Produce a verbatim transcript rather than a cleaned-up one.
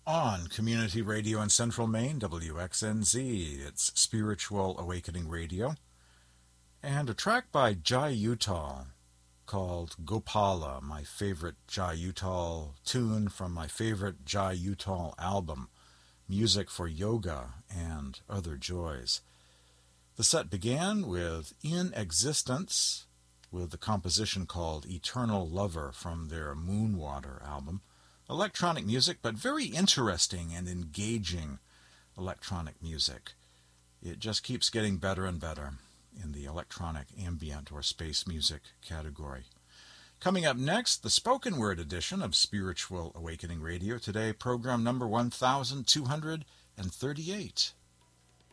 On Community Radio in Central Maine, W X N Z, it's Spiritual Awakening Radio, and a track by Jai Uttal called Gopala, my favorite Jai Uttal tune from my favorite Jai Uttal album, Music for Yoga and Other Joys. The set began with In Existence, with the composition called Eternal Lover from their Moonwater album. Electronic music, but very interesting and engaging electronic music. It just keeps getting better and better in the electronic ambient or space music category. Coming up next, the spoken word edition of Spiritual Awakening Radio. Today, program number one thousand two hundred thirty-eight.